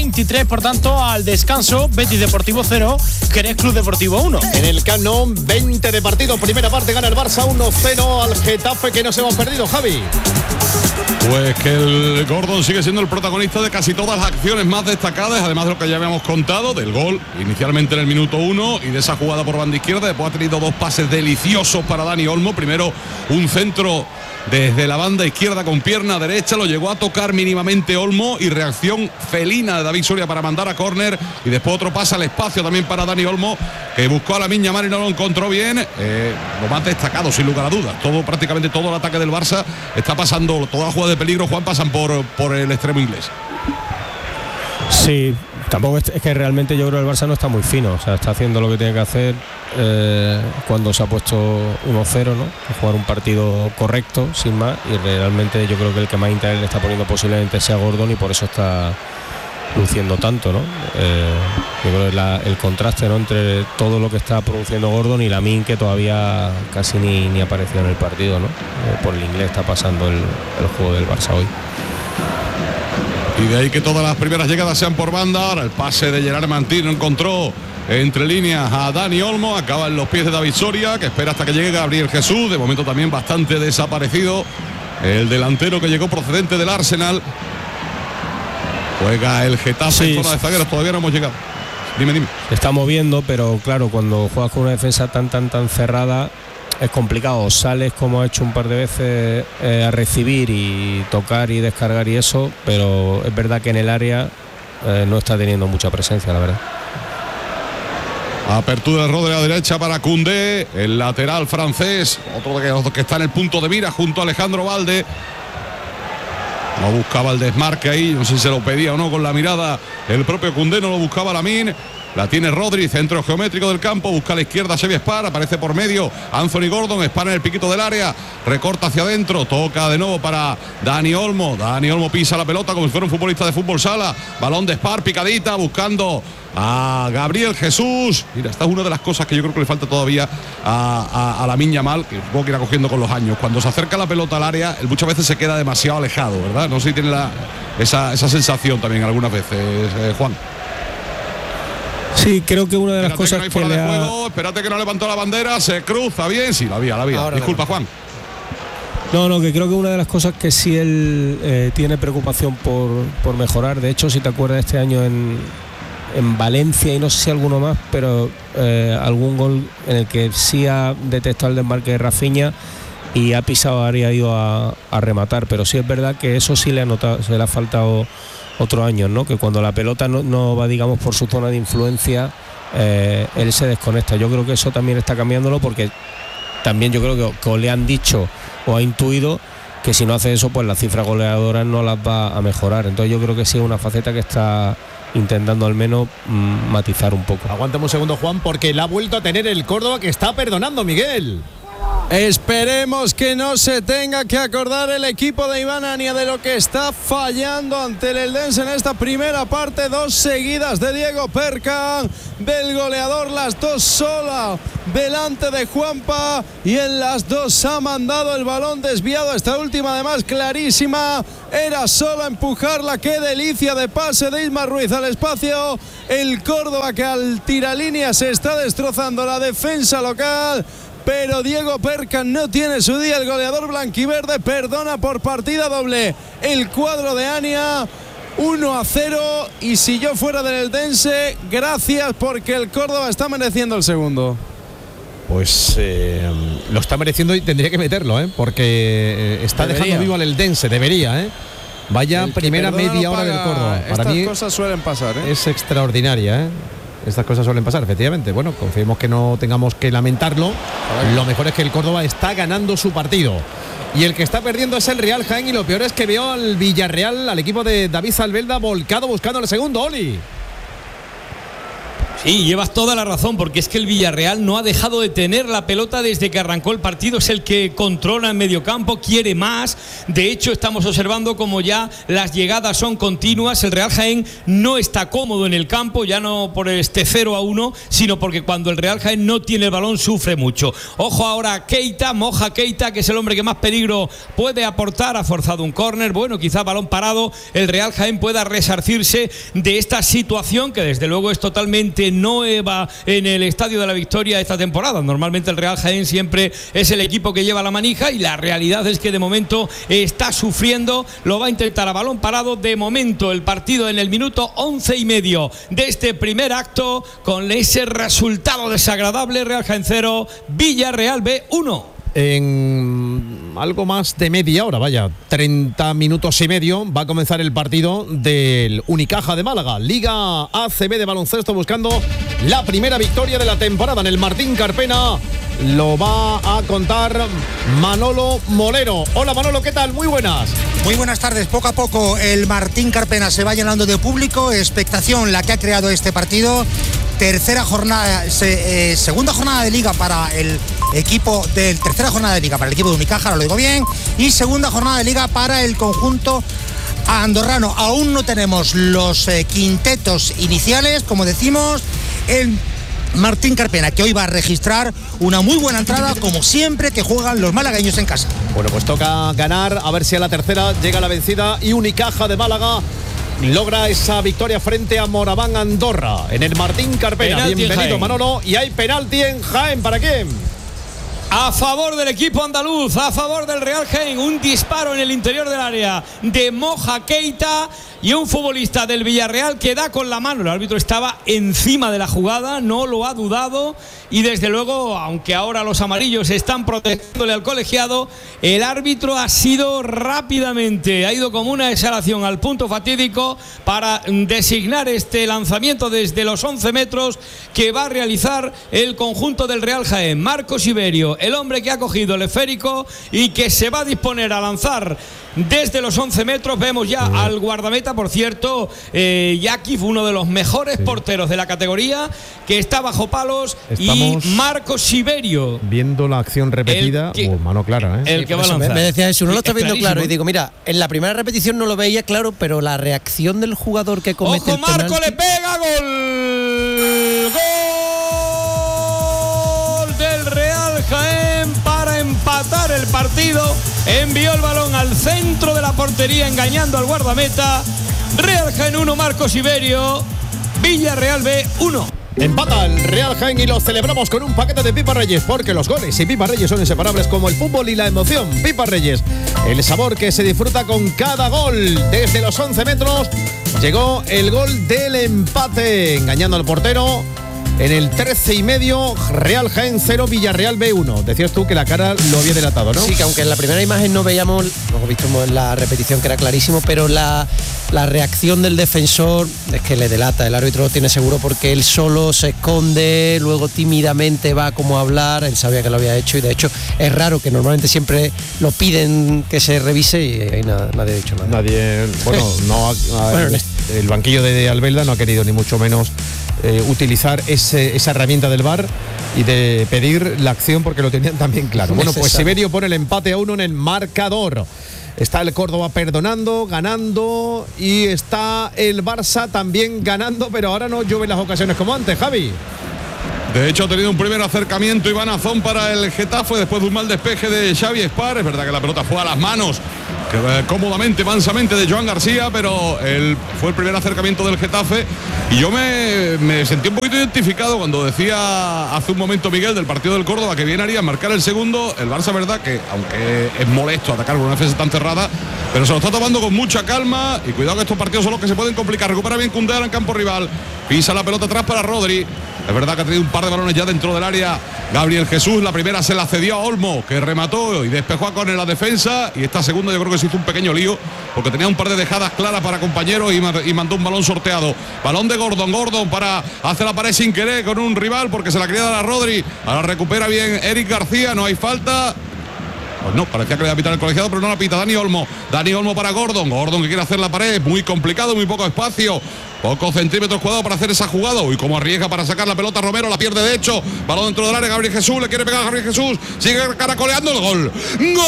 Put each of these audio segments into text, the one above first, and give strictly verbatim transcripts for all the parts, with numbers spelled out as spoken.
veintitrés, por tanto, al descanso. Betis Deportivo cero, Jerez Club Deportivo uno. En el Camp Nou, veinte de partido. Primera parte gana el Barça uno cero al Getafe, que no se hemos perdido, Javi. Pues que el Gordon sigue siendo el protagonista de casi todas las acciones más destacadas, además de lo que ya habíamos contado, del gol inicialmente en el minuto uno y de esa jugada por banda izquierda. Después ha tenido dos pases deliciosos para Dani Olmo. Primero un centro desde la banda izquierda con pierna derecha, lo llegó a tocar mínimamente Olmo y reacción felina de David Soria para mandar a córner, y después otro pase al espacio también para Dani Olmo, que buscó a Lamine Yamal y no lo encontró bien. Eh, lo más destacado, sin lugar a dudas, todo, prácticamente todo el ataque del Barça está pasando, todas las jugadas de peligro, Juan, pasan por, por el extremo inglés. Sí, tampoco es, es que realmente yo creo que el Barça no está muy fino, o sea, está haciendo lo que tiene que hacer eh, cuando se ha puesto uno cero, ¿no? A jugar un partido correcto, sin más, y realmente yo creo que el que más interés le está poniendo posiblemente sea Gordon, y por eso está luciendo tanto, ¿no? Eh, yo creo que la, el contraste, ¿no?, entre todo lo que está produciendo Gordon y Lamine, que todavía casi ni, ni apareció en el partido, ¿no? Eh, por el inglés está pasando el, el juego del Barça hoy. Y de ahí que todas las primeras llegadas sean por banda. Ahora el pase de Gerard Martín, encontró entre líneas a Dani Olmo, acaba en los pies de David Soria, que espera hasta que llegue Gabriel Jesús, de momento también bastante desaparecido el delantero que llegó procedente del Arsenal. Juega el Getafe, sí, en zona de zagueros, todavía no hemos llegado. Dime, dime. Se está moviendo, pero claro, cuando juegas con una defensa tan, tan, tan cerrada, es complicado. Sales, como ha hecho un par de veces, eh, a recibir y tocar y descargar y eso, pero es verdad que en el área eh, no está teniendo mucha presencia, la verdad. Apertura de Rodri a la derecha para Koundé, el lateral francés, otro de que está en el punto de mira junto a Alejandro Balde. No buscaba el desmarque ahí, no sé si se lo pedía o no con la mirada el propio Koundé, no lo buscaba Lamine. La tiene Rodri, centro geométrico del campo, busca a la izquierda Xavi Spar, aparece por medio Anthony Gordon, Spar en el piquito del área, recorta hacia adentro, toca de nuevo para Dani Olmo. Dani Olmo pisa la pelota como si fuera un futbolista de fútbol sala, balón de Spar, picadita, buscando a Gabriel Jesús. Mira, esta es una de las cosas que yo creo que le falta todavía a, a, a Lamine Yamal, que supongo que irá cogiendo con los años. Cuando se acerca la pelota al área, él muchas veces se queda demasiado alejado, ¿verdad? No sé si tiene la, esa, esa sensación también algunas veces, eh, Juan. Sí, creo que una de las espérate cosas que, no que le ha... juego, espérate que no levantó la bandera, se cruza bien, sí, la había, la había. Ahora disculpa, Juan. No, no, que creo que una de las cosas que sí él eh, tiene preocupación por, por mejorar, de hecho, si te acuerdas, este año en, en Valencia, y no sé si alguno más, pero eh, algún gol en el que sí ha detectado el desmarque de Rafinha y ha pisado área y ha ido a, a rematar, pero sí es verdad que eso sí le ha notado, se le ha faltado otros años, ¿no? Que cuando la pelota no, no va, digamos, por su zona de influencia, eh, él se desconecta. Yo creo que eso también está cambiándolo, porque también yo creo que, que le han dicho o ha intuido que si no hace eso, pues las cifras goleadoras no las va a mejorar. Entonces yo creo que sí es una faceta que está intentando al menos mmm, matizar un poco. Aguántame un segundo, Juan, porque la ha vuelto a tener el Córdoba, que está perdonando, Miguel. Esperemos que no se tenga que acordar el equipo de Iván Ania de lo que está fallando ante el Eldense en esta primera parte. Dos seguidas de Diego Perkan, del goleador, las dos sola delante de Juanpa, y en las dos ha mandado el balón desviado. Esta última, además, clarísima, era solo empujarla. Qué delicia de pase de Isma Ruiz al espacio. El Córdoba, que al tiralínea se está destrozando la defensa local, pero Diego Perkan no tiene su día. El goleador blanquiverde perdona por partida doble el cuadro de Ania. uno a cero, y si yo fuera del Eldense, gracias, porque el Córdoba está mereciendo el segundo. Pues eh, lo está mereciendo y tendría que meterlo, ¿eh? Porque eh, está debería. dejando vivo al Eldense, debería, ¿eh? Vaya primera media hora del Córdoba. Para Estas mí cosas suelen pasar, ¿eh? Es extraordinaria, ¿eh? Estas cosas suelen pasar, efectivamente. Bueno, confiemos que no tengamos que lamentarlo. Lo mejor es que el Córdoba está ganando su partido, y el que está perdiendo es el Real Jaén, y lo peor es que veo al Villarreal, al equipo de David Zalbelda, volcado buscando el segundo. Oli. Sí, llevas toda la razón, porque es que el Villarreal no ha dejado de tener la pelota desde que arrancó el partido. Es el que controla en medio campo, quiere más. De hecho, estamos observando como ya las llegadas son continuas. El Real Jaén no está cómodo en el campo, ya no por este cero a uno, sino porque cuando el Real Jaén no tiene el balón sufre mucho. Ojo ahora a Keita, Moja Keita, que es el hombre que más peligro puede aportar. Ha forzado un córner, bueno, quizá balón parado. El Real Jaén pueda resarcirse de esta situación, que desde luego es totalmente nueva en el Estadio de la Victoria esta temporada. Normalmente el Real Jaén siempre es el equipo que lleva la manija, y la realidad es que de momento está sufriendo. Lo va a intentar a balón parado. De momento el partido en el minuto once y medio de este primer acto, con ese resultado desagradable: Real Jaén cero, Villarreal B uno. En algo más de media hora, vaya, treinta minutos y medio, va a comenzar el partido del Unicaja de Málaga, Liga A C B de baloncesto, buscando la primera victoria de la temporada en el Martín Carpena. Lo va a contar Manolo Molero. Hola Manolo, ¿qué tal? Muy buenas. Muy buenas tardes. Poco a poco el Martín Carpena se va llenando de público, expectación la que ha creado este partido. Tercera jornada, se, eh, segunda jornada de liga para el equipo del tercera jornada de liga para el equipo de Unicaja, ahora lo digo bien, y segunda jornada de liga para el conjunto andorrano. Aún no tenemos los eh, quintetos iniciales, como decimos. El Martín Carpena, que hoy va a registrar una muy buena entrada, como siempre que juegan los malagueños en casa. Bueno, pues toca ganar, a ver si a la tercera llega la vencida y Unicaja de Málaga logra esa victoria frente a Moraván Andorra en el Martín Carpena. Penalti. Bienvenido Manolo. Y hay penalti en Jaén. ¿Para quién? A favor del equipo andaluz, a favor del Real Jaén. Un disparo en el interior del área de Moja Keita, y un futbolista del Villarreal que da con la mano. El árbitro estaba encima de la jugada, no lo ha dudado, y desde luego, aunque ahora los amarillos están protegiéndole al colegiado, el árbitro ha sido rápidamente, ha ido como una exhalación al punto fatídico para designar este lanzamiento desde los once metros que va a realizar el conjunto del Real Jaén. Marcos Iberio, el hombre que ha cogido el esférico y que se va a disponer a lanzar desde los once metros. Vemos ya sí. al guardameta, por cierto, eh, Yakif, uno de los mejores sí. porteros de la categoría, que está bajo palos. Estamos y Marcos Siberio viendo la acción repetida, que, oh, mano clara, ¿eh? El sí, que va a lanzar. Me, me decía eso, no lo está viendo claro, y digo, mira, en la primera repetición no lo veía claro, pero la reacción del jugador que comete ¡Ojo, el Marco penalti... le pega! ¡Gol! ¡Gol del Real Jaén para empatar el partido! Envió el balón al centro de la portería, engañando al guardameta. Real Jaén uno, Marcos Iberio. Villarreal B uno. Empata el Real Jaén y lo celebramos con un paquete de Pipa Reyes, porque los goles y Pipa Reyes son inseparables como el fútbol y la emoción. Pipa Reyes, el sabor que se disfruta con cada gol. Desde los once metros llegó el gol del empate, engañando al portero. En el trece y medio, Real Jaén cero, Villarreal B uno. Decías tú que la cara lo había delatado, ¿no? Sí, que aunque en la primera imagen no veíamos, luego vimos en la repetición que era clarísimo, pero la, la reacción del defensor es que le delata. El árbitro lo tiene seguro porque él solo se esconde, luego tímidamente va como a hablar. Él sabía que lo había hecho, y de hecho es raro, que normalmente siempre lo piden que se revise, y ahí nada, nadie ha dicho nada. Nadie, bueno, no ha, bueno, el, el banquillo de Albelda no ha querido ni mucho menos Eh, utilizar ese, esa herramienta del V A R y de pedir la acción, porque lo tenían también claro. Bueno, pues Siberio pone el empate a uno en el marcador. Está el Córdoba perdonando, ganando, y está el Barça también ganando, pero ahora no llueven las ocasiones como antes, Javi. De hecho, ha tenido un primer acercamiento Iván Azón para el Getafe después de un mal despeje de Xavi Espar. Es verdad que la pelota fue a las manos que, eh, cómodamente, mansamente de Joan García, pero el, fue el primer acercamiento del Getafe. Y yo me, me sentí un poquito identificado cuando decía hace un momento Miguel del partido del Córdoba que bien haría marcar el segundo. El Barça, verdad que, aunque es molesto atacar con una defensa tan cerrada, pero se lo está tomando con mucha calma. Y cuidado, que estos partidos son los que se pueden complicar. Recupera bien Koundé en campo rival, pisa la pelota atrás para Rodri. Es verdad que ha tenido un par de balones ya dentro del área Gabriel Jesús. La primera se la cedió a Olmo, que remató y despejó a Con en la defensa. Y esta segunda yo creo que se hizo un pequeño lío, porque tenía un par de dejadas claras para compañeros y mandó un balón sorteado. Balón de Gordon, Gordon para hacer la pared sin querer con un rival, porque se la quería dar a Rodri. Ahora recupera bien Eric García, no hay falta. Pues no, parecía que le iba a pitar el colegiado, pero no la pita Dani Olmo. Dani Olmo para Gordon. Gordon que quiere hacer la pared. Muy complicado, muy poco espacio. Pocos centímetros cuadrados para hacer esa jugada. Uy, como arriesga para sacar la pelota Romero. La pierde de hecho. Balón dentro del área. Gabriel Jesús le quiere pegar a Gabriel Jesús. Sigue caracoleando el gol. ¡Gol!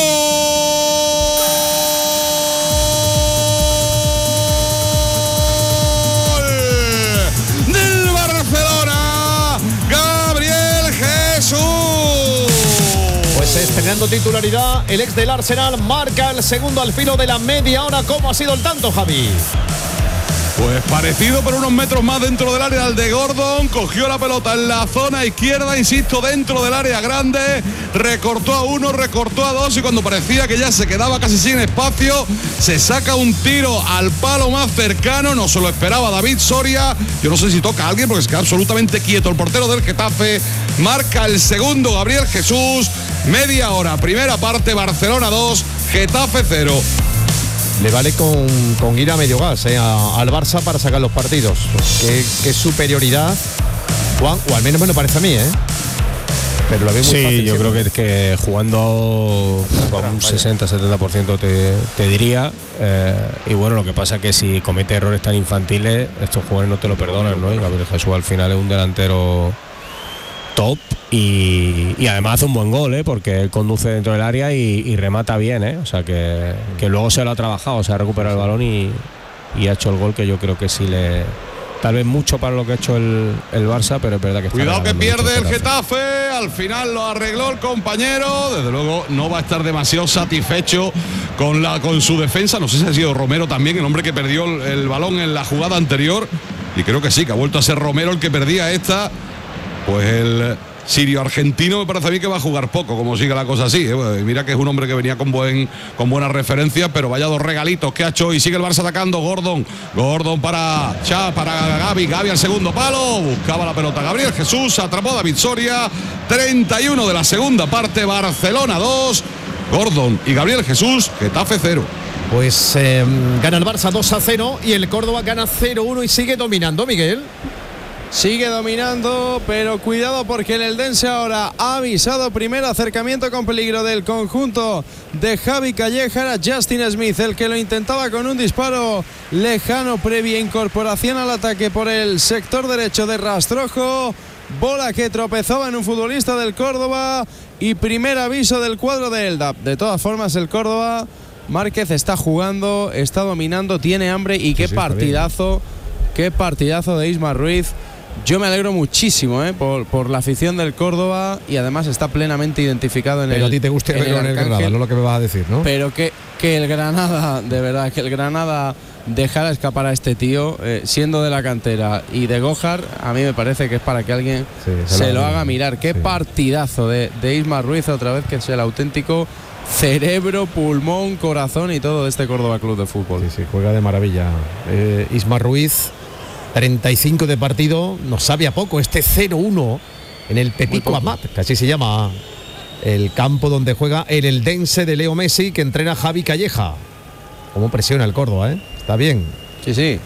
Del Barcelona. Gabriel Jesús. Pues estrenando titularidad, el ex del Arsenal marca el segundo al filo de la media hora. ¿Cómo ha sido el tanto, Javi? Pues parecido, pero unos metros más dentro del área al de Gordon. Cogió la pelota en la zona izquierda, insisto, dentro del área grande. Recortó a uno, recortó a dos y cuando parecía que ya se quedaba casi sin espacio, se saca un tiro al palo más cercano. No se lo esperaba David Soria. Yo no sé si toca a alguien porque se queda absolutamente quieto. El portero del Getafe marca el segundo, Gabriel Jesús. Media hora, primera parte, Barcelona dos, Getafe cero. Le vale con, con ir a medio gas eh, a, al Barça para sacar los partidos. Qué, qué superioridad, Juan, o al menos me lo parece a mí, ¿eh? Pero lo veo muy sí, fácil. yo siempre. creo que, que jugando con un sesenta setenta por ciento te, te diría. Eh, y bueno, lo que pasa es que si comete errores tan infantiles, estos jugadores no te lo perdonan, ¿no? Y Gabriel Jesús al final es un delantero top y, y además hace un buen gol, ¿eh? Porque él conduce dentro del área y, y remata bien, ¿eh? O sea que, que luego se lo ha trabajado, se ha recuperado el balón y, y ha hecho el gol que yo creo que sí le... Tal vez mucho para lo que ha hecho el, el Barça, pero es verdad que está Cuidado que regalando pierde mucho el Getafe. Al final lo arregló el compañero. Desde luego no va a estar demasiado satisfecho con, la, con su defensa. No sé si ha sido Romero también, el hombre que perdió el, el balón en la jugada anterior. Y creo que sí, que ha vuelto a ser Romero el que perdía esta. Pues el sirio argentino me parece a mí que va a jugar poco, como sigue la cosa así, ¿eh? Mira que es un hombre que venía con buen con buenas referencias, pero vaya dos regalitos que ha hecho y sigue el Barça atacando. Gordon, Gordon para Cha, para Gavi, Gavi al segundo palo, buscaba la pelota Gabriel Jesús, atrapó a David Soria. treinta y uno de la segunda parte, Barcelona dos, Gordon y Gabriel Jesús, Getafe cero. Pues eh, gana el Barça dos a cero y el Córdoba gana cero uno y sigue dominando, Miguel. Sigue dominando, pero cuidado porque el Eldense ahora ha avisado. Primero acercamiento con peligro del conjunto de Javi Calleja. Era Justin Smith el que lo intentaba con un disparo lejano, previa incorporación al ataque por el sector derecho de Rastrojo. Bola que tropezaba en un futbolista del Córdoba y primer aviso del cuadro de Eldab. De todas formas, el Córdoba, Márquez está jugando, está dominando, tiene hambre y qué sí, partidazo, qué partidazo de Isma Ruiz. Yo me alegro muchísimo ¿eh? por, por la afición del Córdoba y además está plenamente identificado en Pero el. a ti te gusta verlo en el Granada, no es lo que me vas a decir, ¿no? Pero que, que el Granada, de verdad, que el Granada dejara escapar a este tío, eh, siendo de la cantera y de Gojar, a mí me parece que es para que alguien Sí, se, se lo lo haga digo. mirar. Qué Sí. partidazo de, de Isma Ruiz, otra vez, que es el auténtico cerebro, pulmón, corazón y todo de este Córdoba Club de Fútbol. Sí, sí, juega de maravilla. Eh, Isma Ruiz, treinta y cinco de partido, nos sabe a poco este cero uno en el Pepico Amat, que así se llama el campo donde juega el Eldense de Leo Messi, que entrena Javi Calleja. Cómo presiona el Córdoba, ¿eh? Está bien. Sí, sí.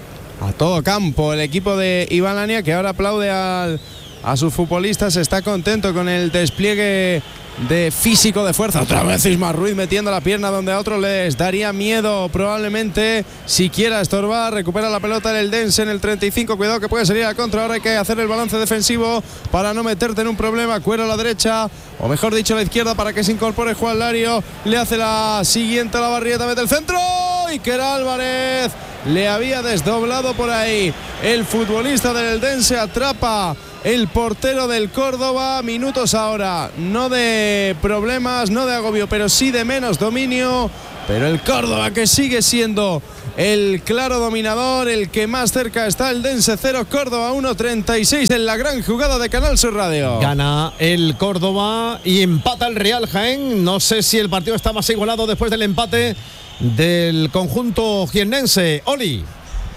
A todo campo el equipo de Iván Lania, que ahora aplaude al, a sus futbolistas, está contento con el despliegue de físico, de fuerza. Otra vez Isma Ruiz metiendo la pierna donde a otros les daría miedo probablemente siquiera estorbar. Recupera la pelota el Eldense en el treinta y cinco. Cuidado que puede salir a contra. Ahora hay que hacer el balance defensivo para no meterte en un problema. Cuero a la derecha, o mejor dicho a la izquierda, para que se incorpore Juan Lario. Le hace la siguiente a la barrieta, mete el centro. Iker Álvarez le había desdoblado por ahí el futbolista del Eldense. Atrapa el portero del Córdoba. Minutos ahora, no de problemas, no de agobio, pero sí de menos dominio. Pero el Córdoba, que sigue siendo el claro dominador, el que más cerca está. El Eldense cero, Córdoba uno, treinta y seis en la gran jugada de Canal Sur Radio. Gana el Córdoba y empata el Real Jaén. No sé si el partido está más igualado después del empate del conjunto jiennense. Oli.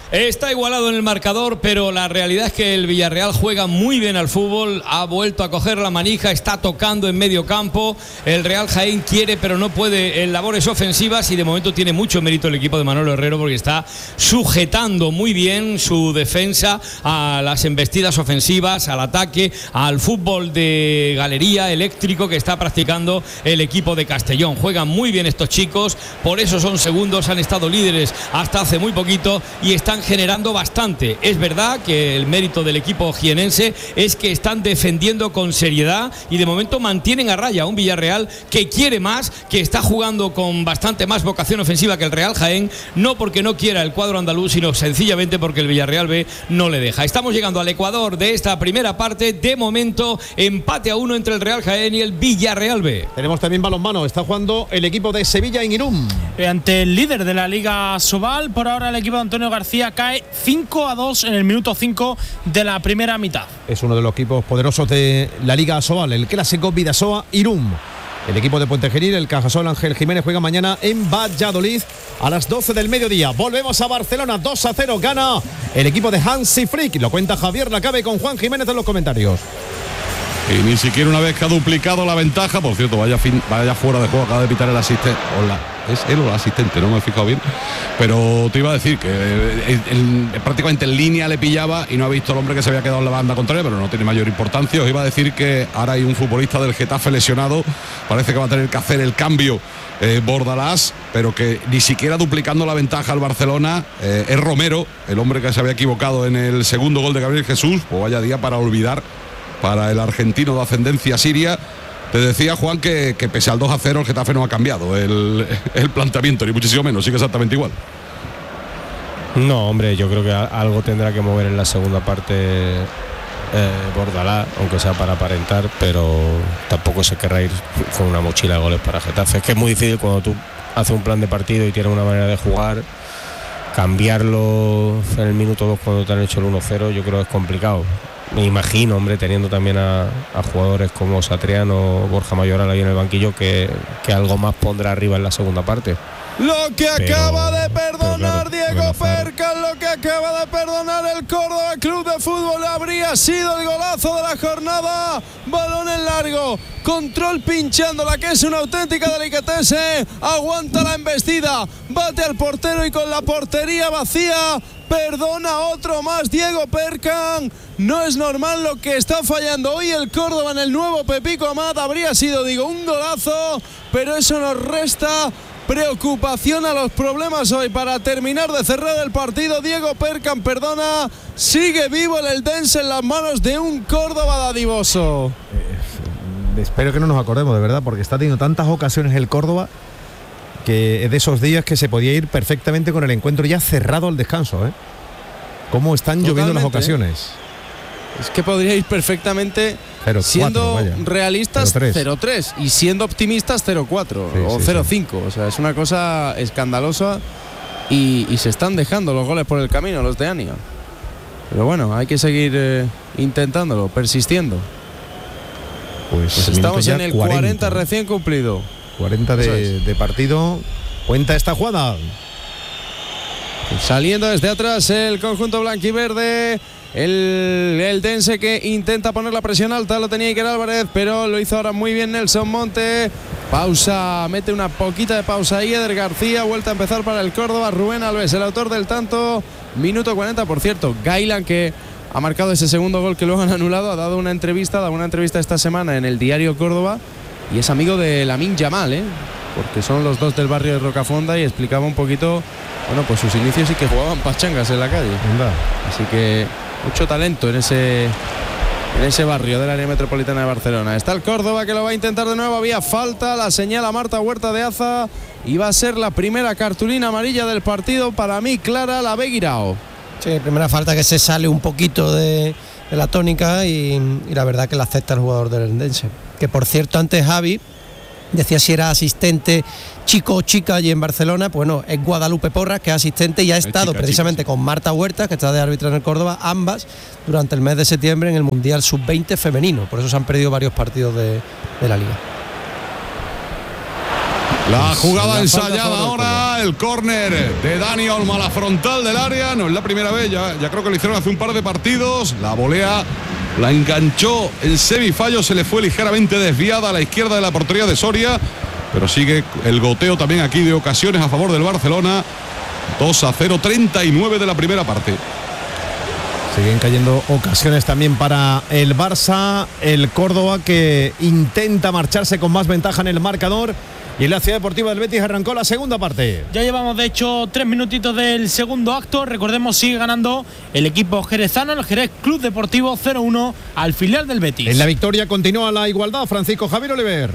Está igualado en el marcador, pero la realidad es que el Villarreal juega muy bien al fútbol, ha vuelto a coger la manija, está tocando en medio campo. El Real Jaén quiere, pero no puede en labores ofensivas, y de momento tiene mucho mérito el equipo de Manolo Herrero, porque está sujetando muy bien su defensa a las embestidas ofensivas, al ataque, al fútbol de galería eléctrico que está practicando el equipo de Castellón. Juegan muy bien estos chicos, por eso son segundos, han estado líderes hasta hace muy poquito y están generando bastante. Es verdad que el mérito del equipo jienense es que están defendiendo con seriedad y de momento mantienen a raya un Villarreal que quiere más, que está jugando con bastante más vocación ofensiva que el Real Jaén, no porque no quiera el cuadro andaluz, sino sencillamente porque el Villarreal B no le deja. Estamos llegando al ecuador de esta primera parte. De momento, empate a uno entre el Real Jaén y el Villarreal B. Tenemos también balonmano. Está jugando el equipo de Sevilla en Irún. Ante el líder de la Liga Sobal, por ahora el equipo de Antonio García cae cinco a dos en el minuto cinco de la primera mitad. Es uno de los equipos poderosos de la Liga Sobal, el clásico Bidasoa Irún. El equipo de Puente Genil, el Cajasol Ángel Jiménez, juega mañana en Valladolid a las doce del mediodía. Volvemos a Barcelona, dos a cero gana el equipo de Hansi Flick. Lo cuenta Javier Lacabe con Juan Jiménez en los comentarios. Y ni siquiera una vez que ha duplicado la ventaja, por cierto, vaya, fin, vaya fuera de juego, acaba de pitar el asistente. Hola, es él o el asistente, no me he fijado bien. Pero te iba a decir que el, el, prácticamente en línea le pillaba y no ha visto el hombre que se había quedado en la banda contraria, pero no tiene mayor importancia. Os iba a decir que ahora hay un futbolista del Getafe lesionado, parece que va a tener que hacer el cambio eh, Bordalás, pero que ni siquiera duplicando la ventaja al Barcelona, eh, es Romero, el hombre que se había equivocado en el segundo gol de Gabriel Jesús. Pues vaya día para olvidar para el argentino de ascendencia siria. Te decía, Juan, que, que pese al dos a cero el Getafe no ha cambiado el, el planteamiento, ni muchísimo menos, sigue exactamente igual. No, hombre, yo creo que algo tendrá que mover en la segunda parte eh, Bordalás, aunque sea para aparentar, pero tampoco se querrá ir con una mochila de goles para Getafe. Es que es muy difícil cuando tú haces un plan de partido y tienes una manera de jugar, cambiarlo en el minuto dos cuando te han hecho el uno cero, yo creo que es complicado. Me imagino, hombre, teniendo también a, a jugadores como Satriano o Borja Mayoral ahí en el banquillo, que, que algo más pondrá arriba en la segunda parte. Lo que Pero, acaba de perdonar claro, Diego Percan, lo que acaba de perdonar el Córdoba Club de Fútbol habría sido el golazo de la jornada. Balón en largo, control pinchándola, que es una auténtica delicatese. Aguanta la embestida, bate al portero y con la portería vacía perdona otro más Diego Percan. No es normal lo que está fallando hoy el Córdoba en el nuevo Pepico Amat. Habría sido, digo, un golazo, pero eso nos resta preocupación a los problemas hoy. Para terminar de cerrar el partido, Diego Percan perdona, sigue vivo el Eldense en las manos de un Córdoba dadivoso. Eh, espero que no nos acordemos, de verdad, porque está teniendo tantas ocasiones el Córdoba que es de esos días que se podía ir perfectamente con el encuentro ya cerrado al descanso, ¿eh? Cómo están Totalmente, lloviendo las ocasiones. Es que podría ir perfectamente cero, siendo cuatro, vaya. realistas cero tres. cero tres y siendo optimistas cero cuatro Sí, o sí, cero sí. cinco. O sea, es una cosa escandalosa y, y se están dejando los goles por el camino los de Ania. Pero bueno, hay que seguir eh, intentándolo, persistiendo. Pues, Pues estamos en el cuarenta, cuarenta recién cumplido. cuarenta de, de partido. Cuenta esta jugada. Saliendo desde atrás el conjunto blanquiverde. El Eldense que intenta poner la presión alta, lo tenía Iker Álvarez, pero lo hizo ahora muy bien Nelson Monte. Pausa, mete una poquita de pausa ahí Eder García, vuelta a empezar para el Córdoba. Rubén Alves, el autor del tanto, minuto cuarenta, por cierto. Gailan, que ha marcado ese segundo gol que luego han anulado, ha dado una entrevista, ha dado una entrevista esta semana en el diario Córdoba y es amigo de Lamine Yamal, ¿eh? Porque son los dos del barrio de Rocafonda, y explicaba un poquito, bueno, pues sus inicios y que jugaban pachangas en la calle. Anda. Así que mucho talento en ese en ese barrio del área metropolitana de Barcelona. Está el Córdoba que lo va a intentar de nuevo. Había falta, la señala Marta Huerta de Aza y va a ser la primera cartulina amarilla del partido. Para mí, clara, la ve Guirao. Sí, primera falta que se sale un poquito de, de la tónica y, y la verdad que la acepta el jugador del Eldense. Que por cierto, antes Javi decía si era asistente chico o chica allí en Barcelona. Pues no, es Guadalupe Porras, que es asistente y ha estado chica, precisamente chica, sí. con Marta Huerta, que está de árbitra en el Córdoba, ambas durante el mes de septiembre en el Mundial sub veinte femenino. Por eso se han perdido varios partidos de, de la Liga. La jugada ensayada ahora, el córner de Dani Olmo a la frontal del área. No es la primera vez, ya, ya creo que lo hicieron hace un par de partidos. La volea la enganchó el semifallo, se le fue ligeramente desviada a la izquierda de la portería de Soria. Pero sigue el goteo también aquí de ocasiones a favor del Barcelona. dos a cero, treinta y nueve de la primera parte. Siguen cayendo ocasiones también para el Barça. El Córdoba que intenta marcharse con más ventaja en el marcador. Y en la Ciudad Deportiva del Betis arrancó la segunda parte. Ya llevamos de hecho tres minutitos del segundo acto. Recordemos, sigue ganando el equipo jerezano, el Jerez Club Deportivo cero uno al filial del Betis. En la victoria continúa la igualdad. Francisco Javier Oliver.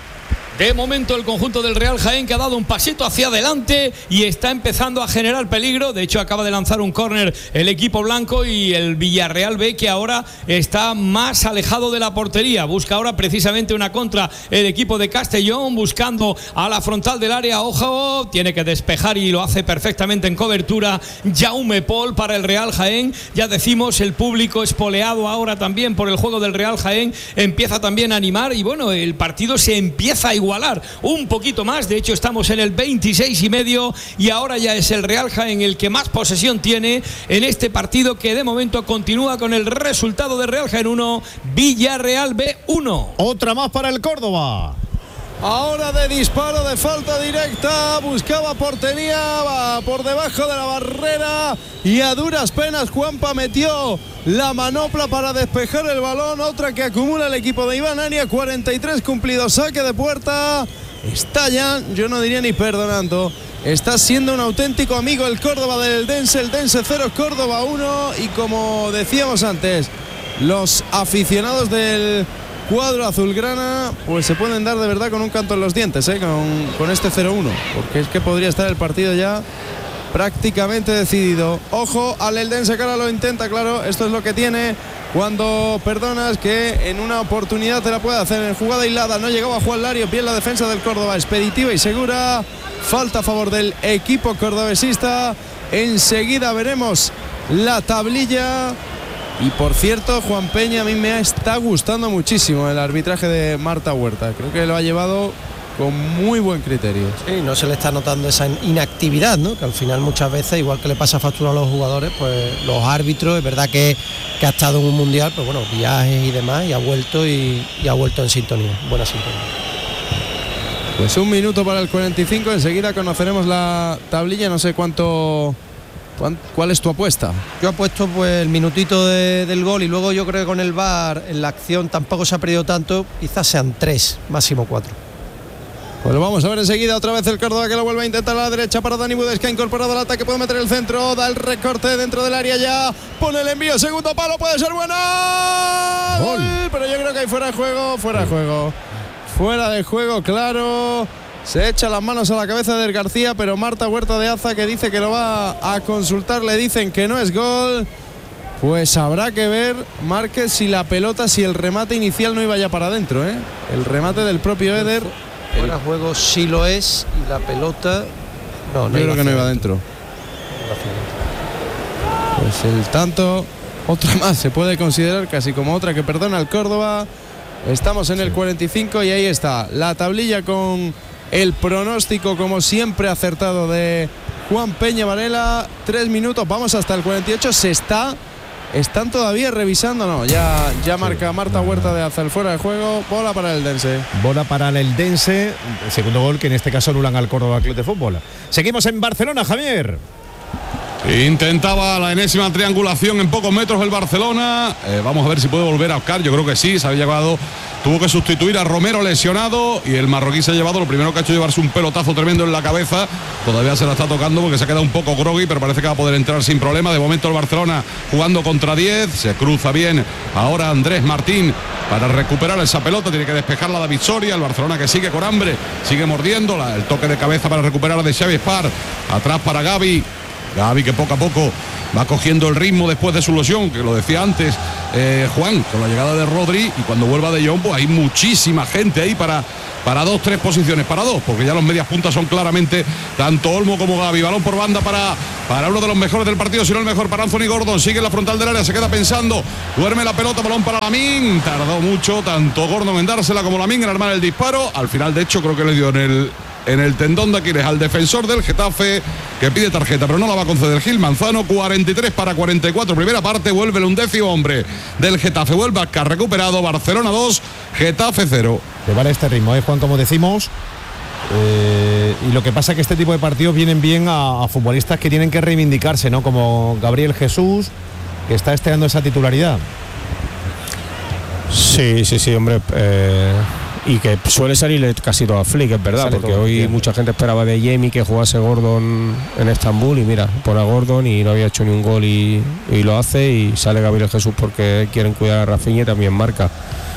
De momento el conjunto del Real Jaén, que ha dado un pasito hacia adelante y está empezando a generar peligro. De hecho acaba de lanzar un córner el equipo blanco, y el Villarreal B, que ahora está más alejado de la portería. Busca ahora precisamente una contra el equipo de Castellón, buscando a la frontal del área. Ojo, tiene que despejar y lo hace perfectamente en cobertura Jaume Pol para el Real Jaén. Ya decimos, el público espoleado ahora también por el juego del Real Jaén empieza también a animar, y bueno, el partido se empieza a igualar un poquito más. De hecho estamos en el veintiséis y medio, y ahora ya es el Real Jaén el que más posesión tiene en este partido, que de momento continúa con el resultado de Real Jaén uno, Villarreal B uno. Otra más para el Córdoba. Ahora de disparo de falta directa, buscaba portería, va por debajo de la barrera y a duras penas Juanpa metió la manopla para despejar el balón. Otra que acumula el equipo de Iván Ania, cuarenta y tres cumplidos, saque de puerta. Está ya, yo no diría ni perdonando, está siendo un auténtico amigo el Córdoba del Dense. El Dense cero, Córdoba uno, y como decíamos antes, los aficionados del cuadro azulgrana pues se pueden dar de verdad con un canto en los dientes, ¿eh? con, con este cero uno, porque es que podría estar el partido ya prácticamente decidido. Ojo al Eldense, que ahora lo intenta, claro, esto es lo que tiene cuando perdonas, que en una oportunidad te la puede hacer. En jugada hilada no llegaba Juan Lario, bien la defensa del Córdoba, expeditiva y segura. Falta a favor del equipo cordobesista. Enseguida veremos la tablilla. Y por cierto, Juan Peña, a mí me está gustando muchísimo el arbitraje de Marta Huerta. Creo que lo ha llevado con muy buen criterio. Sí, no se le está notando esa inactividad, ¿no? Que al final muchas veces, igual que le pasa factura a los jugadores, pues los árbitros, es verdad que, que ha estado en un mundial, pues bueno, viajes y demás, y ha vuelto y, y ha vuelto en sintonía, buena sintonía. Pues un minuto para el cuarenta y cinco, enseguida conoceremos la tablilla. No sé cuánto... ¿Cuál es tu apuesta? Yo apuesto pues el minutito de, del gol, y luego yo creo que con el V A R en la acción tampoco se ha perdido tanto, quizás sean tres, máximo cuatro. Pues lo vamos a ver enseguida. Otra vez el Córdoba, que lo vuelve a intentar a la derecha para Dani Budes, que ha incorporado al ataque, puede meter el centro, da el recorte dentro del área, ya pone el envío, segundo palo, puede ser buena. Gol. Pero yo creo que hay fuera de juego, fuera de juego. Fuera de juego, claro. Se echa las manos a la cabeza del García, pero Marta Huerta de Aza, que dice que lo va a consultar, le dicen que no es gol. Pues habrá que ver, Márquez, si la pelota, si el remate inicial no iba ya para adentro, ¿eh? El remate del propio Eder. Fuera juego sí lo es, y la pelota no, no yo creo que no iba adentro. Pues el tanto, otra más se puede considerar casi como otra que perdona el Córdoba. Estamos en el cuarenta y cinco y ahí está la tablilla con el pronóstico, como siempre, acertado de Juan Peña Varela. Tres minutos, vamos hasta el cuarenta y ocho. Se está, están todavía revisando, no, ya, ya marca Marta Huerta de hacia el fuera de juego. Bola para el Eldense. Bola para el Eldense, segundo gol que en este caso anulan al Córdoba Club de Fútbol. Seguimos en Barcelona, Javier. Intentaba la enésima triangulación en pocos metros el Barcelona. Eh, vamos a ver si puede volver a Oscar. Yo creo que sí, se había llevado, tuvo que sustituir a Romero lesionado, y el marroquí se ha llevado, lo primero que ha hecho es llevarse un pelotazo tremendo en la cabeza. Todavía se la está tocando porque se ha quedado un poco groggy, pero parece que va a poder entrar sin problema. De momento el Barcelona jugando contra diez, se cruza bien ahora Andrés Martín para recuperar esa pelota, tiene que despejarla David Soria. El Barcelona que sigue con hambre, sigue mordiéndola, el toque de cabeza para recuperar de Xavi Espar, atrás para Gavi. Gavi, que poco a poco va cogiendo el ritmo después de su lesión, que lo decía antes eh, Juan, con la llegada de Rodri, y cuando vuelva De Jong, pues hay muchísima gente ahí para, para dos, tres posiciones, para dos, porque ya los medias puntas son claramente tanto Olmo como Gavi. Balón por banda para, para uno de los mejores del partido, si no el mejor, para Anthony Gordon. Sigue en la frontal del área, se queda pensando, duerme la pelota, balón para Lamín. Tardó mucho tanto Gordon en dársela como Lamín en armar el disparo. Al final, de hecho, creo que le dio en el en el tendón de Aquiles al defensor del Getafe, que pide tarjeta, pero no la va a conceder Gil Manzano. Cuarenta y tres para cuarenta y cuatro, primera parte, vuelve el undécimo hombre del Getafe, vuelve a recuperado. Barcelona dos, Getafe cero. Que vale este ritmo, ¿eh, Juan? Como decimos, eh, y lo que pasa es que este tipo de partidos vienen bien a, a futbolistas que tienen que reivindicarse, ¿no? Como Gabriel Jesús, que está estrenando esa titularidad. Sí, sí, sí, hombre. Eh, y que suele salir casi todo a Flick, es verdad, Sale porque todo, hoy bien. mucha gente esperaba de Jamie que jugase Gordon en Estambul y mira, pone a Gordon y no había hecho ni un gol y, y lo hace, y sale Gabriel Jesús porque quieren cuidar a Rafinha y también marca.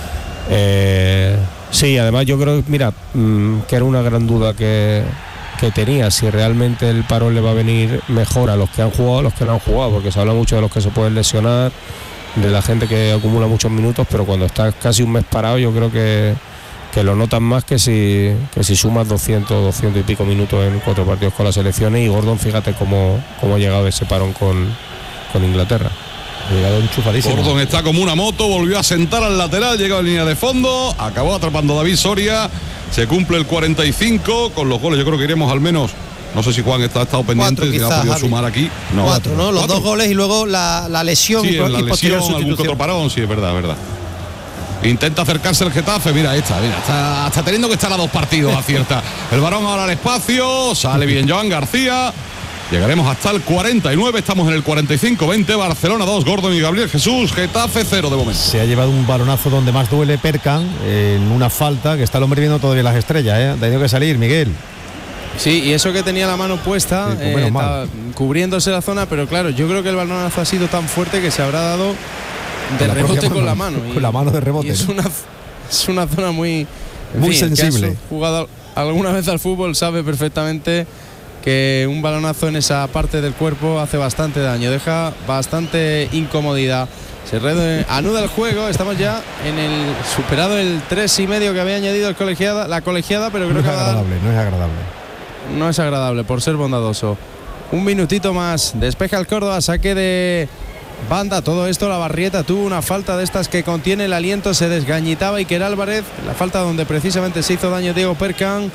Eh, sí, además yo creo, mira, mmm, que era una gran duda que, que tenía, si realmente el parón le va a venir mejor a los que han jugado, a los que no han jugado, porque se habla mucho de los que se pueden lesionar, de la gente que acumula muchos minutos, pero cuando estás casi un mes parado yo creo que, que lo notan más que si, que si sumas doscientos, doscientos y pico minutos en cuatro partidos con las selecciones. Y Gordon, fíjate cómo, cómo ha llegado ese parón con, con Inglaterra. Ha llegado enchufadísimo. Gordon está como una moto, volvió a sentar al lateral, llegó a línea de fondo, acabó atrapando a David Soria. Se cumple el cuarenta y cinco con los goles. Yo creo que iremos al menos, no sé si Juan está ha estado pendiente, Cuatro, si quizás, ha podido Javi. sumar aquí. No, Cuatro, ¿no? Los ¿Cuatro? dos goles y luego la, la lesión Sí, y, en la y posterior lesión, algún que otro sustitución. parón, sí, es verdad, es verdad. Intenta acercarse el Getafe, mira, ahí está, mira, está, está teniendo que estar a dos partidos, acierta. El varón ahora al espacio, sale bien Joan García. Llegaremos hasta el cuarenta y nueve, estamos en el cuarenta y cinco veinte, Barcelona dos, Gordon y Gabriel Jesús, Getafe cero de momento. Se ha llevado un balonazo donde más duele Perkan, en una falta, que está el hombre viendo todavía las estrellas, ¿eh? Ha tenido que salir, Miguel. Sí, y eso que tenía la mano puesta, Sí, pues eh, menos mal. estaba cubriéndose la zona, pero claro, yo creo que el balonazo ha sido tan fuerte que se habrá dado de la rebote propia con la mano, mano. con la mano de rebote, y es, ¿no? una, es una zona muy, en Muy fin, que sensible. has jugado alguna vez al fútbol, sabe perfectamente que un balonazo en esa parte del cuerpo hace bastante daño, deja bastante incomodidad. Se re- anuda el juego, estamos ya en el superado el tres y medio que había añadido el colegiada, la colegiada, pero No creo es que va a dar- agradable, no es agradable. no es agradable por ser bondadoso. Un minutito más, despeja el Córdoba, saque de banda. Todo esto, la Barrieta tuvo una falta de estas que contiene el aliento, se desgañitaba Iker Álvarez, la falta donde precisamente se hizo daño Diego Perkan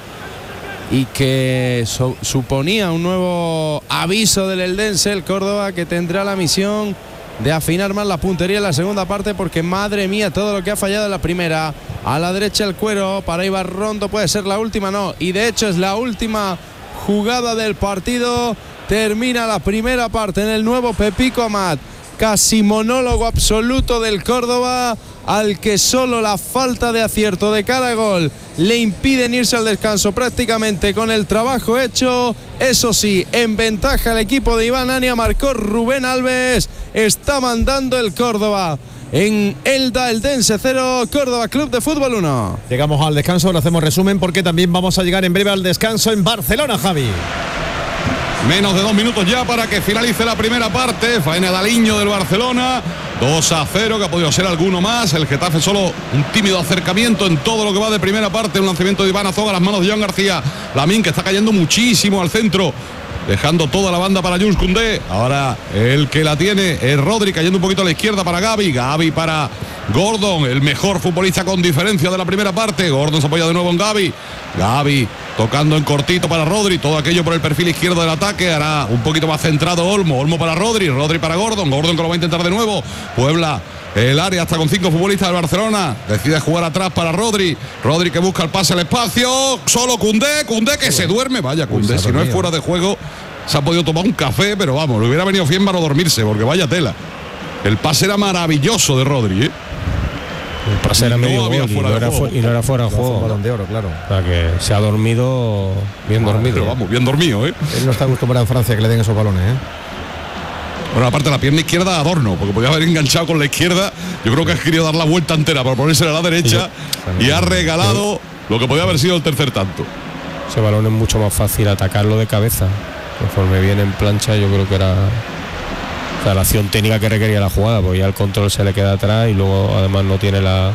y que so- suponía un nuevo aviso del Eldense, el Córdoba, que tendrá la misión de afinar más la puntería en la segunda parte, porque madre mía todo lo que ha fallado en la primera. A la derecha el cuero para Ibar Rondo, puede ser la última, no, y de hecho es la última jugada del partido. Termina la primera parte en el nuevo Pepico Amat, casi monólogo absoluto del Córdoba, al que solo la falta de acierto de cara a gol le impiden irse al descanso prácticamente con el trabajo hecho. Eso sí, en ventaja el equipo de Iván Ania, marcó Rubén Alves. Está mandando el Córdoba en Elda, Eldense cero, Córdoba Club de Fútbol uno. Llegamos al descanso, ahora hacemos resumen porque también vamos a llegar en breve al descanso en Barcelona, Javi. Menos de dos minutos ya para que finalice la primera parte. Faena Daliño del Barcelona, dos a cero, que ha podido ser alguno más. El Getafe solo un tímido acercamiento en todo lo que va de primera parte. Un lanzamiento de Iván Azoga a las manos de Joan García. Lamín, que está cayendo muchísimo al centro, dejando toda la banda para Jules Koundé. Ahora el que la tiene es Rodri, cayendo un poquito a la izquierda para Gavi. Gavi para Gordon, el mejor futbolista con diferencia de la primera parte. Gordon se apoya de nuevo en Gavi. Gavi tocando en cortito para Rodri, todo aquello por el perfil izquierdo del ataque. Hará un poquito más centrado Olmo, Olmo para Rodri, Rodri para Gordon, Gordon que lo va a intentar de nuevo. Puebla el área hasta con cinco futbolistas del Barcelona, decide jugar atrás para Rodri, Rodri que busca el pase al espacio, solo Koundé, Koundé que se duerme, vaya Koundé, si no es fuera de juego se ha podido tomar un café, pero vamos, le hubiera venido bien para no dormirse, porque vaya tela. El pase era maravilloso de Rodri, ¿eh? El pase era No medio había gol y fuera no, de era juego. fu- y no era fuera de Fue un juego. balón de oro, claro. O sea que se ha dormido bien dormido. Pero vamos, bien dormido, ¿eh? Él no está acostumbrado en Francia que le den esos balones, ¿eh? Bueno, aparte la pierna izquierda adorno, porque podía haber enganchado con la izquierda. Yo creo que ha querido dar la vuelta entera para ponérsela a la derecha y ha regalado lo que podía haber sido el tercer tanto. Ese balón es mucho más fácil atacarlo de cabeza. Conforme viene en plancha, yo creo que era, o sea, la acción técnica que requería la jugada, porque ya el control se le queda atrás y luego además no tiene la,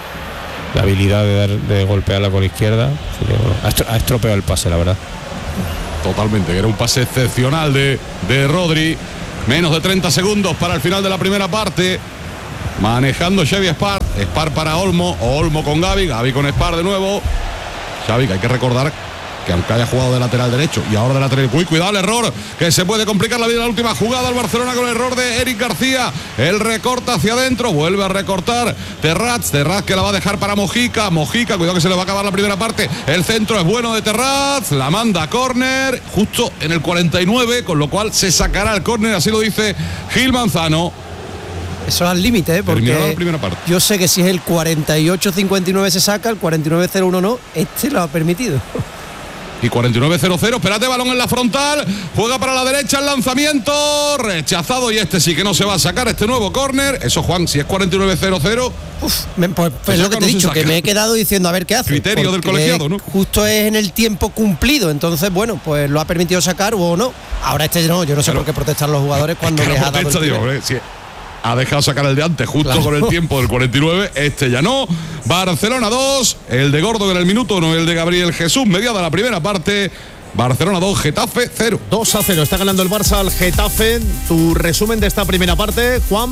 la habilidad de, dar, de golpearla con la izquierda. Así que, bueno, ha estro- ha estropeado el pase, la verdad. Totalmente, que era un pase excepcional de, de Rodri. Menos de treinta segundos para el final de la primera parte. Manejando Xavi Spar. Spar para Olmo. Olmo con Gavi. Gavi con Spar de nuevo. Xavi, que hay que recordar que aunque haya jugado de lateral derecho y ahora de lateral, uy, cuidado el error, que se puede complicar la vida en la última jugada al Barcelona con el error de Eric García. El recorta hacia adentro, vuelve a recortar Terrats, Terrats que la va a dejar para Mojica, Mojica, cuidado que se le va a acabar la primera parte. El centro es bueno de Terrats, la manda a córner justo en el cuarenta y nueve, con lo cual se sacará el córner, así lo dice Gil Manzano. Eso es al límite, ¿eh? Porque la primera parte. Yo sé que si es el cuarenta y ocho cincuenta y nueve se saca, el cuarenta y nueve cero uno no, este lo ha permitido. Y cuarenta y nueve cero cero, espérate, balón en la frontal, juega para la derecha, el lanzamiento, rechazado, y este sí que no se va a sacar, este nuevo córner. Eso, Juan, si es cuarenta y nueve cero cero. Uf, me, pues, pues lo que te he dicho, que me he quedado diciendo a ver qué hace. Criterio del colegiado, ¿no? Justo es en el tiempo cumplido, entonces, bueno, pues lo ha permitido sacar o no. Ahora este no, yo no sé Claro. por qué protestar los jugadores cuando Es que les no ha dado protesta, el digo, primero. eh, sí. Ha dejado sacar el de antes, justo Claro. con el tiempo del cuarenta y nueve. Este ya no. Barcelona dos. El de Gordo en el minuto uno, el de Gabriel Jesús. Mediada la primera parte. Barcelona dos, Getafe cero. dos a cero. Está ganando el Barça al Getafe. Tu resumen de esta primera parte, Juan.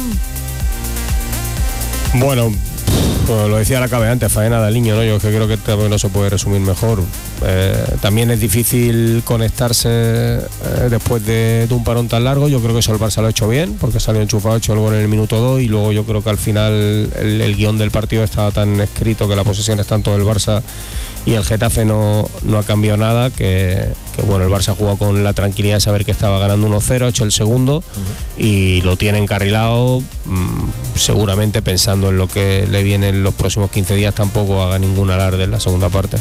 Bueno, pues lo decía la cabe antes, faena del niño, ¿no? Yo que creo que también no se puede resumir mejor. Eh, también es difícil conectarse eh, después de, de un parón tan largo. Yo creo que eso el Barça lo ha hecho bien, porque salió enchufado, hecho el gol en el minuto dos, y luego yo creo que al final el, el guión del partido estaba tan escrito que la posesión es tanto del Barça y el Getafe no, no ha cambiado nada, que, que bueno, el Barça ha jugado con la tranquilidad de saber que estaba ganando uno cero, ha hecho el segundo uh-huh. y lo tiene encarrilado, mmm, seguramente pensando en lo que le viene en los próximos quince días, tampoco haga ningún alarde en la segunda parte.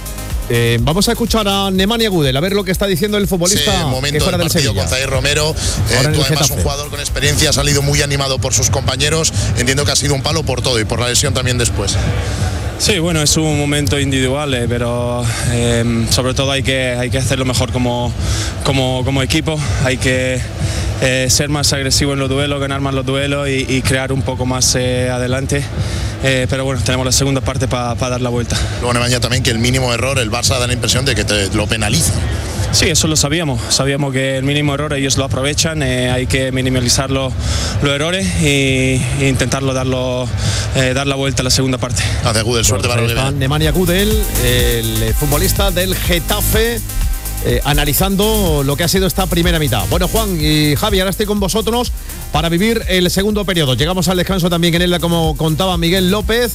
Eh, vamos a escuchar a Nemanja Gudel, a ver lo que está diciendo el futbolista. Sí, momento del del partido con Zaire Romero. Eh, tú además Getafe. Un jugador con experiencia, ha salido muy animado por sus compañeros. Entiendo que ha sido un palo por todo y por la lesión también después. Sí, bueno, es un momento individual, eh, pero eh, sobre todo hay que, hay que hacerlo mejor como, como, como equipo. Hay que eh, ser más agresivo en los duelos, ganar más los duelos y, y crear un poco más eh, adelante. Eh, pero bueno, tenemos la segunda parte para pa dar la vuelta. Luego Nemanja también que el mínimo error, el Barça da la impresión de que te lo penaliza. Sí, eso lo sabíamos. Sabíamos que el mínimo error ellos lo aprovechan, eh, hay que minimalizar los, los errores e, e intentarlo darlo, eh, dar la vuelta a la segunda parte. Gracias, Gudel, suerte para el Nemanja Gudel, el futbolista del Getafe, eh, analizando lo que ha sido esta primera mitad. Bueno, Juan y Javi, ahora estoy con vosotros para vivir el segundo periodo. Llegamos al descanso también en él, como contaba Miguel López.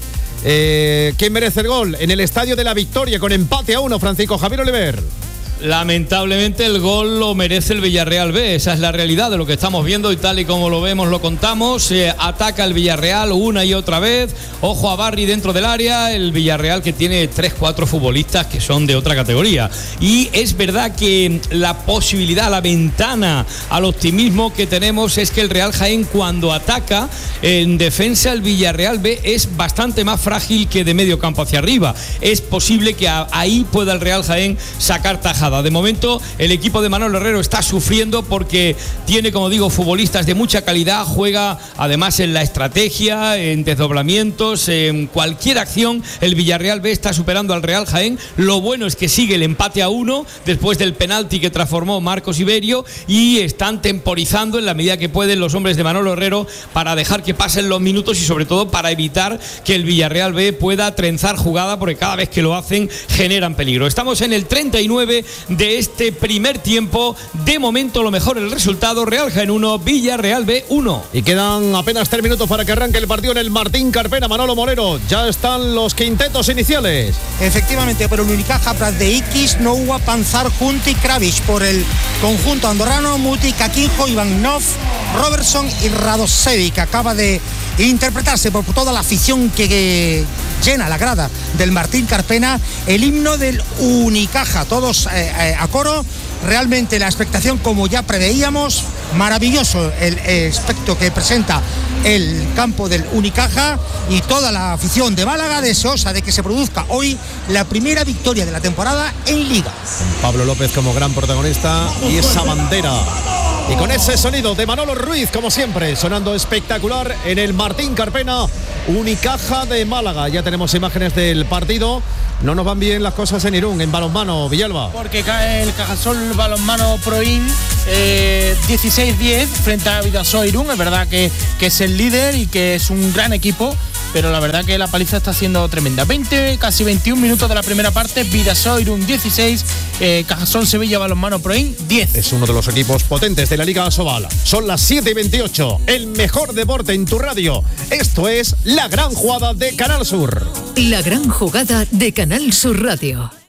Eh, ¿Quién merece el gol? En el Estadio de la Victoria, con empate a uno, Francisco Javier Oliver. Lamentablemente el gol lo merece el Villarreal B, esa es la realidad de lo que estamos viendo y tal y como lo vemos lo contamos. Eh, ataca el Villarreal una y otra vez, ojo a Barry dentro del área, el Villarreal que tiene tres, cuatro futbolistas que son de otra categoría, y es verdad que la posibilidad, la ventana al optimismo que tenemos es que el Real Jaén cuando ataca en defensa, el Villarreal B es bastante más frágil que de medio campo hacia arriba, es posible que a, ahí pueda el Real Jaén sacar tajada. De momento el equipo de Manolo Herrero está sufriendo porque tiene, como digo, futbolistas de mucha calidad, juega además en la estrategia, en desdoblamientos, en cualquier acción. El Villarreal B está superando al Real Jaén. Lo bueno es que sigue el empate a uno después del penalti que transformó Marcos Iberio, y están temporizando en la medida que pueden los hombres de Manolo Herrero para dejar que pasen los minutos y sobre todo para evitar que el Villarreal B pueda trenzar jugada, porque cada vez que lo hacen generan peligro. Estamos en el treinta y nueve de este primer tiempo. De momento lo mejor el resultado: Real Jaén uno, Villarreal B uno. Y quedan apenas tres minutos para que arranque el partido en el Martín Carpena. Manolo Moreno, ya están los quintetos iniciales. Efectivamente, por el Unicaja, Pratdeikis, Noua, Panzar, Junti, Kravic. Por el conjunto andorrano, Muti, Kakinjo, Ivanov, Robertson y Radosevic, que acaba de interpretarse por toda la afición que, que llena la grada del Martín Carpena el himno del Unicaja, todos eh, eh, a coro. Realmente la expectación, como ya preveíamos, maravilloso el aspecto que presenta el campo del Unicaja, y toda la afición de Málaga deseosa de que se produzca hoy la primera victoria de la temporada en Liga. Pablo López como gran protagonista y esa bandera. Y con ese sonido de Manolo Ruiz, como siempre, sonando espectacular en el Martín Carpena, Unicaja de Málaga. Ya tenemos imágenes del partido. No nos van bien las cosas en Irún, en balonmano, Villalba. Porque cae el Cajasol Balonmano Proin eh, dieciséis diez frente a Vidasoa Irún. Es verdad que, que es el líder y que es un gran equipo, pero la verdad que la paliza está siendo tremenda. veinte, casi veintiún minutos de la primera parte, Vidasoa Irún dieciséis, eh, Cajasol Sevilla Balonmano Proin diez. Es uno de los equipos potentes de la Liga Asobal. Son las siete y veintiocho, el mejor deporte en tu radio. Esto es La Gran Jugada de Canal Sur. La Gran Jugada de Canal Sur Radio.